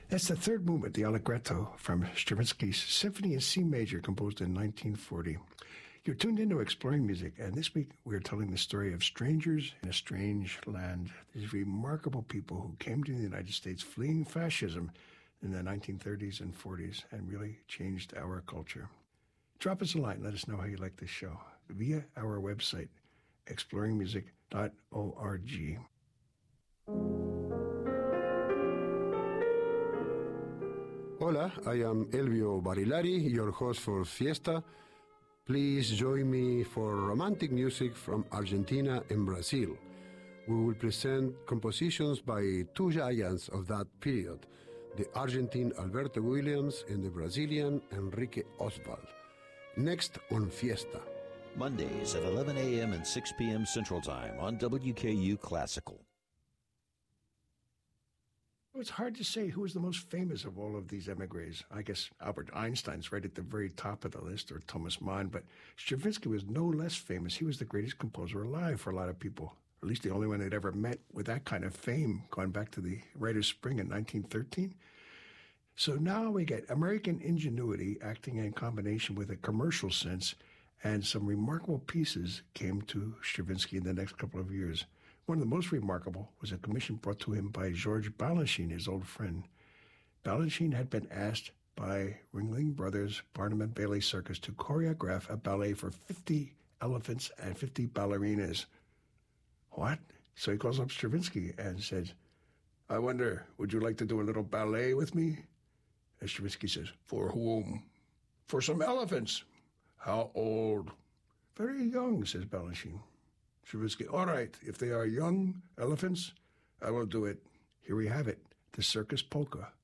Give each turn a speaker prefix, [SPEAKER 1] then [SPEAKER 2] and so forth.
[SPEAKER 1] That's the third movement, the Allegretto, from Stravinsky's Symphony in C major, composed in 1940. You're tuned into Exploring Music, and this week we're telling the story of strangers in a strange land. These remarkable people who came to the United States fleeing fascism in the 1930s and 40s and really changed our culture. Drop us a line. Let us know how you like this show via our website, exploringmusic.org.
[SPEAKER 2] Hola, I am Elvio Barilari, your host for Fiesta. Please join me for romantic music from Argentina and Brazil. We will present compositions by two giants of that period, the Argentine Alberto Williams and the Brazilian Enrique Oswald. Next on Fiesta.
[SPEAKER 3] Mondays at 11 a.m. and 6 p.m. Central Time on WKU Classical.
[SPEAKER 1] It's hard to say who was the most famous of all of these emigres. I guess Albert Einstein's right at the very top of the list, or Thomas Mann, but Stravinsky was no less famous. He was the greatest composer alive for a lot of people, or at least the only one they'd ever met with that kind of fame, going back to the Writers' Spring in 1913. So now we get American ingenuity acting in combination with a commercial sense, and some remarkable pieces came to Stravinsky in the next couple of years. One of the most remarkable was a commission brought to him by Georges Balanchine, his old friend. Balanchine had been asked by Ringling Brothers Barnum and Bailey Circus to choreograph a ballet for 50 elephants and 50 ballerinas. What? So he calls up Stravinsky and says, "I wonder, would you like to do a little ballet with me?" And Stravinsky says, "For whom?" "For some elephants." "How old?" "Very young," says Balanchine. Stravinsky, "All right, if they are young elephants, I will do it." Here we have it, the Circus Polka